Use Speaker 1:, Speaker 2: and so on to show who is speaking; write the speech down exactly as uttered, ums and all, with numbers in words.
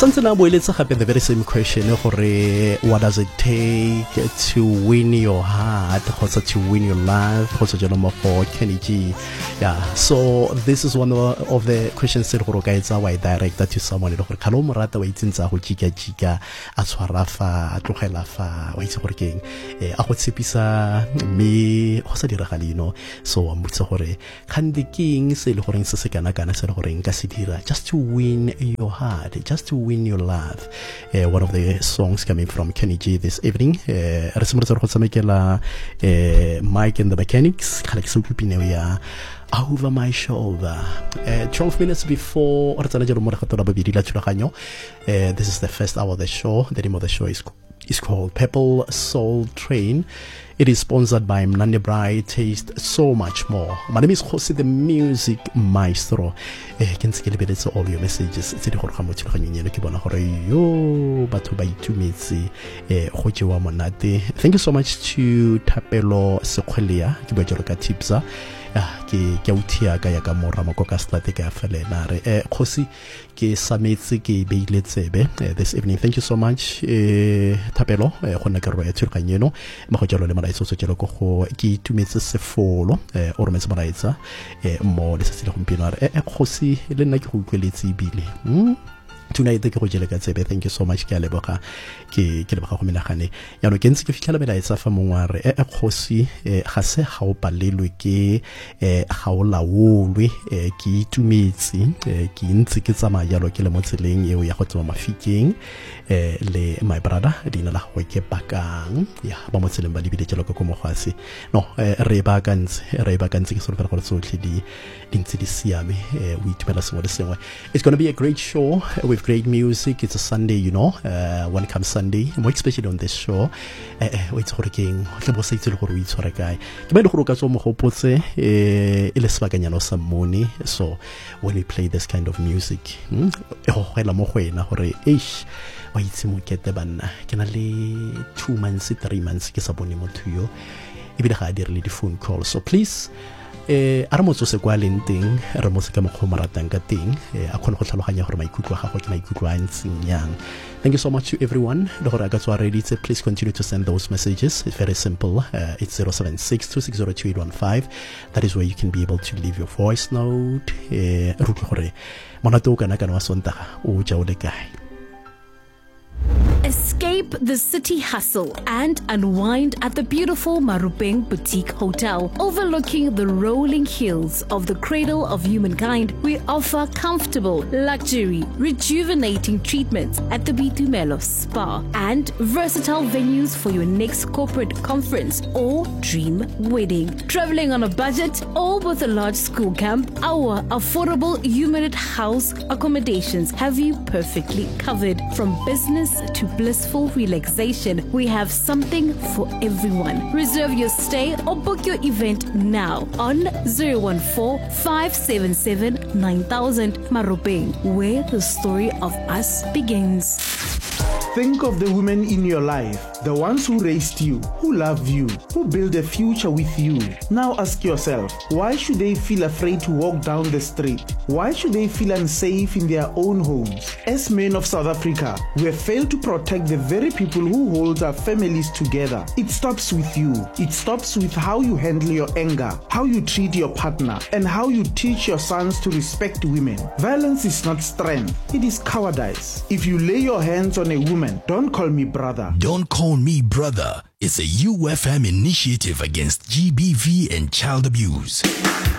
Speaker 1: santse na boeletsa gape the very same question gore what does it take to win your heart kgotsa to win your life kgotsa jalo mo go Kenny G. Yeah, so this is one of the questions that go ka etsa why direct to someone gore khalo mo rata wa itsintsa go jika jika a tshwara fa a tlogela fa wa itse gore keng eh a go tshepisa me go sa dira galino so wa motse gore khandi king se le gore se se kana kana se le gore nka se dira just to win your heart, just to win your love. Uh, one of the songs coming from Kenny G this evening. Uh, Mike and the Mechanics. Over my shoulder. Uh, twelve minutes before uh, this is the first hour of the show. The name of the show is is called Purple Soul Train. It is sponsored by Mnandi Bright Taste So Much More. My name is Jose, the music maestro. I can see a little bit all your messages. It's the Horhamu Chilhanyan, Kibana Horayo, Batu by two minutes. Hojiwa Monate. Thank you so much to Tapelo Sequelia, Kibajoroka Tipsa. ke ke utia ka ya ka mora mo ka strate ka fele na re eh khosi ke sametse ke beile tsebe this evening. Thank you so much eh Thapelo go nna ke re ya tshirikanyeno mo go jalo le maraitso so jalo go go ke itumetse sefolo eh o rometse maraitsa eh mo le se se le gompino re eh khosi le nna ke go utlweletse bile hm tonight ke go jela ka tsebe. Thank you so much ke a leboga ke ke leboga go menagane ya no ke ntse ke fitlhela bela etsa fa mongware e e khosi ga se ga o palelwe ke e ga o laolwe ke itumetse ke ntse ke tsamaya jalo ke le mo tseleng eo ya go tsama mafikeng le my brother dina la go ke pakang ya ba mo tseleng ba libile jalo go mo gwase no re ba ka ntse re ba ka ntse ke solofela gore tsotlhe di dintse di siame o itumela sengwe le sengwe. It's going to be a great show with great music. It's a Sunday, you know, uh, when it comes Sunday, more especially on this show. It's hurricane. Le bosa itse le gore o itshwara kae. Ke ba le gore ka tso mo gopotse e le sebakanyana sa moni. So when we play this kind of music, e go gela mo go ena gore eish wa itse mo kete banna ke na le two months three months ke sa bone motho yo e bile ga a dirile di phone call. So please eh a re motso se kwa leng teng re mo se ka mogho maratang ka teng a khone go tlhaloganya gore maikutlo ga go ke maikutlo a ntseng yang. Thank you so much to everyone. Le gore ga tswa ready, please continue to send those messages. It's very simple. Uh, it's zero seven six two six zero two eight one five. That is where you can be able to leave your voice note. Eh ru gore monato kana kana wa sontaga o ja o le kae.
Speaker 2: Escape the city hustle and unwind at the beautiful Marupeng Boutique Hotel. Overlooking the rolling hills of the cradle of humankind, we offer comfortable, luxury, rejuvenating treatments at the Bitumelo Spa and versatile venues for your next corporate conference or dream wedding. Traveling on a budget or with a large school camp, our affordable Humanit House accommodations have you perfectly covered. From business to blissful relaxation, we have something for everyone. Reserve your stay or book your event now on zero one four five seven seven nine thousand Marupeng, where the story of us begins.
Speaker 3: Think of the women in your life, the ones who raised you, who love you, who build a future with you. Now ask yourself, why should they feel afraid to walk down the street? Why should they feel unsafe in their own homes? As men of South Africa, we have failed to protect the very people who hold our families together. It stops with you. It stops with how you handle your anger, how you treat your partner, and how you teach your sons to respect women. Violence is not strength, it is cowardice. If you lay your hands on a woman, don't call me brother.
Speaker 4: Don't Call Me Brother is a U F M initiative against G B V and child abuse.